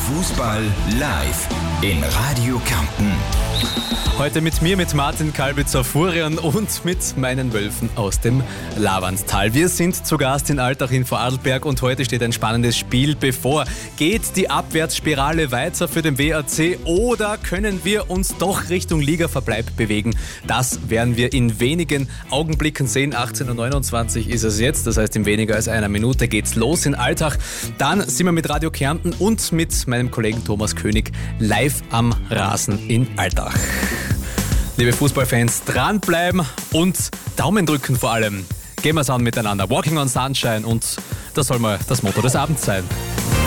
Fußball live in Radio Kärnten. Heute mit mir, mit Martin Kalbitzer-Furian und mit meinen Wölfen aus dem Lavanttal. Wir sind zu Gast in Altach in Vorarlberg und heute steht ein spannendes Spiel bevor. Geht die Abwärtsspirale weiter für den WAC oder können wir uns doch Richtung Ligaverbleib bewegen? Das werden wir in wenigen Augenblicken sehen. 18.29 Uhr ist es jetzt, das heißt in weniger als einer Minute geht's los in Altach. Dann sind wir mit Radio Kärnten und mit meinem Kollegen Thomas König live am Rasen in Altach. Liebe Fußballfans, dranbleiben und Daumen drücken vor allem. Gehen wir es an miteinander. Walking on Sunshine und das soll mal das Motto des Abends sein.